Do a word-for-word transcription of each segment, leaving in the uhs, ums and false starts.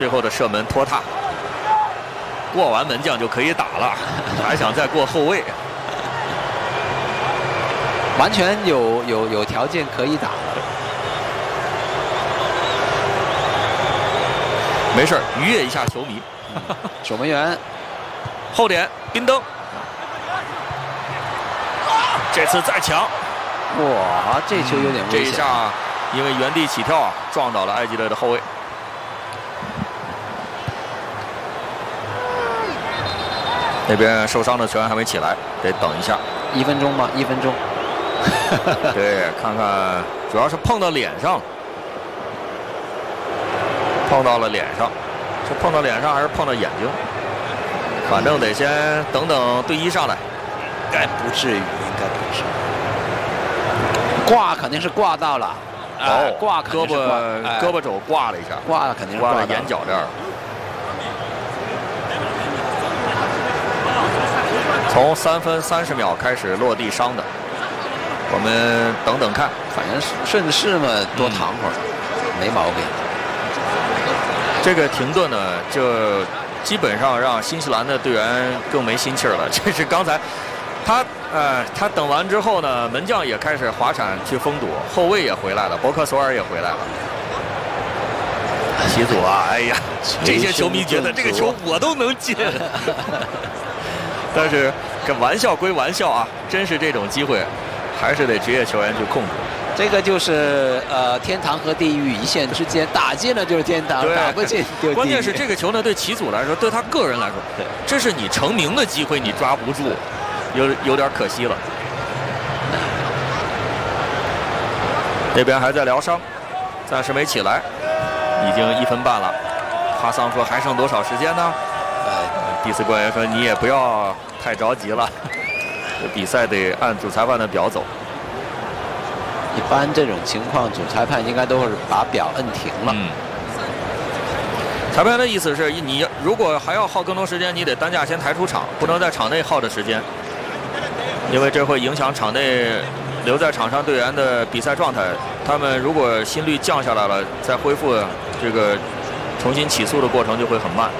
最后的射门拖沓，过完门将就可以打了，还想再过后卫， 完全有有有条件可以打了。 没事，愉悦一下球迷。 守门员后点宾登，这次再抢， 哇，这球有点危险。 这一下因为原地起跳啊，撞到了埃及队的后卫。那边受伤的球员还没起来，得等一下。 一分钟吗？一分钟。 对，看看，主要是碰到脸上，碰到了脸上，是碰到脸上还是碰到眼睛？反正得先等等队医上来。 该不至于，应该不至于。挂肯定是挂到了。 哦， 挂胳膊胳膊肘挂了一下， 挂了肯定是挂了眼角这儿。从三分三十秒开始落地伤的，我们等等看。 反正顺势嘛，多躺会儿，嗯、没毛病。 这个停顿呢，就基本上让新西兰的队员更没心气儿了。这是刚才他呃，他等完之后呢，门将也开始滑铲去封堵，后卫也回来了，博克索尔也回来了。齐祖啊，哎呀，这些球迷觉得这个球我都能进。但是这玩笑归玩笑啊，真是这种机会，还是得职业球员去控制。 这个就是呃天堂和地狱一线之间，打进了就是天堂，打不进就地狱。 关键是这个球呢，对齐祖来说，对他个人来说，这是你成名的机会，你抓不住，有有点可惜了。这边还在疗伤，暂时没起来，已经一分半了。哈桑说还剩多少时间呢？呃，第四官员说你也不要太着急了，这比赛得按主裁判的表走。 一般这种情况，主裁判应该都是把表摁停了。 嗯。裁判的意思是你如果还要耗更多时间，你得担架先抬出场，不能在场内耗着时间，因为这会影响场内留在场上队员的比赛状态。他们如果心率降下来了，再恢复这个重新起速的过程就会很慢。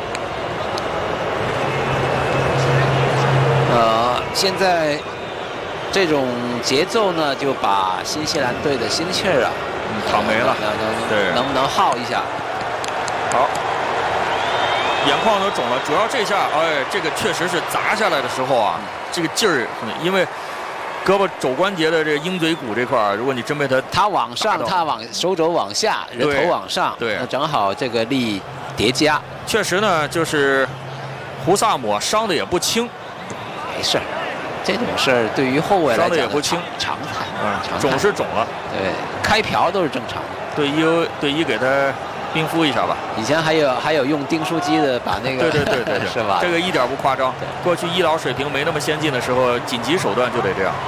呃，现在这种节奏呢，就把新西兰队的心气儿啊， 嗯，躺没了。 能对， 能不能耗一下？ 好，眼眶都肿了。主要这下，哎，这个确实是砸下来的时候啊，这个劲儿，因为胳膊肘关节的这个鹰嘴骨这块儿，如果你真被他他往上，他往手肘往下，人头往上， 对， 那正好这个力叠加。 确实呢，就是胡萨姆伤的也不轻。 没事儿，这种事儿对于后卫来讲伤的也不轻， 常态。 嗯，肿是肿了， 对，开瓢都是正常的。 队医队医给他冰敷一下吧。 以前还有还有用订书机的把那个， 对对对对对， 是吧？ 这个一点不夸张。过去医疗水平没那么先进的时候，紧急手段就得这样。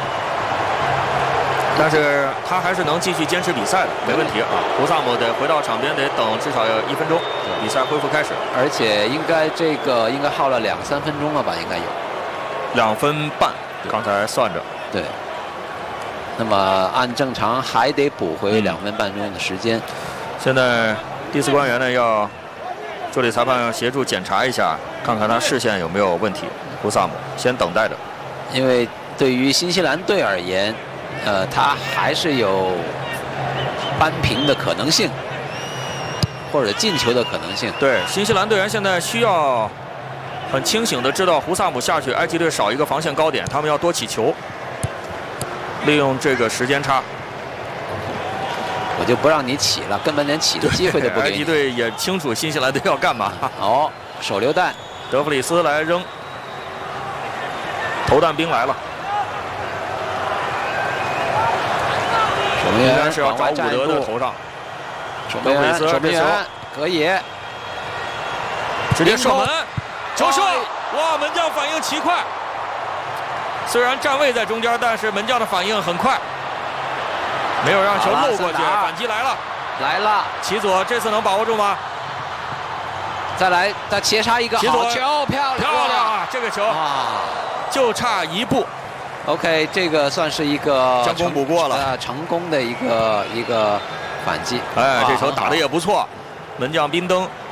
但是他还是能继续坚持比赛的，没问题啊。胡萨姆得回到场边，得等至少要一分钟，比赛恢复开始。 而且应该这个应该耗了两三分钟了吧？应该有两分半，刚才算着。 对。那么按正常还得补回两分半钟的时间。 现在第四官员呢要助理裁判要协助检查一下，看看他视线有没有问题。胡萨姆先等待着， 因为对于新西兰队而言，呃，他还是有扳平的可能性，或者进球的可能性。 对，新西兰队员现在需要很清醒的知道胡萨姆下去，埃及队少一个防线高点，他们要多起球，利用这个时间差。 我就不让你起了，根本连起的机会都不给你。 埃及队也清楚新西兰队要干嘛。 哦，手榴弹， 德弗里斯来扔，投弹兵来了。 守门员是要找伍德的头上。 守门员，守门员可以直接射门，球射！哇，门将反应奇快。虽然站位在中间，但是门将的反应很快。没有让球漏过去，反击来了， 来了！ 齐佐这次能把握住吗？ 再来，再切插一个好球，漂亮， 漂亮啊！这个球啊，就差一步。 OK， 这个算是一个将功补过了， 呃，成功的一个一个反击。 哎，这球打得也不错，门将宾登